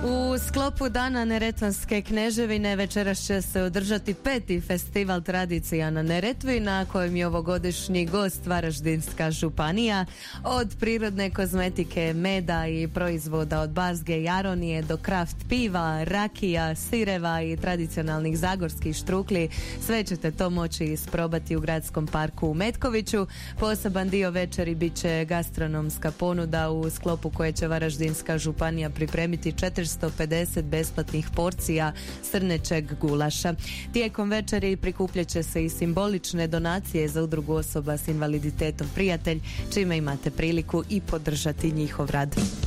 U sklopu Dana Neretvanske kneževine večeras će se održati 5. festival tradicija na Neretvi, na kojem je ovogodišnji gost Varaždinska županija. Od prirodne kozmetike, meda i proizvoda od bazge i aronije do kraft piva, rakija, sireva i tradicionalnih zagorskih štrukli, sve ćete to moći isprobati u gradskom parku u Metkoviću. Poseban dio večeri bit će gastronomska ponuda u sklopu koje će Varaždinska županija pripremiti 450 besplatnih porcija srnečeg gulaša. Tijekom večeri prikupljat će se i simbolične donacije za udrugu osoba s invaliditetom Prijatelj, čime imate priliku i podržati njihov rad.